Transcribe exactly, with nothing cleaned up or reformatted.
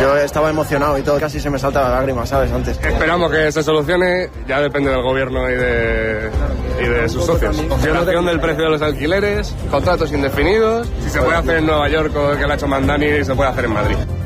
Yo estaba emocionado y todo, casi se me salta la lágrima, ¿sabes? Antes. Esperamos que se solucione, ya depende del gobierno y de, y de sus socios. Congelación del precio de los alquileres, contratos indefinidos, si se puede hacer en Nueva York o que lo ha hecho Mandani, se puede hacer en Madrid.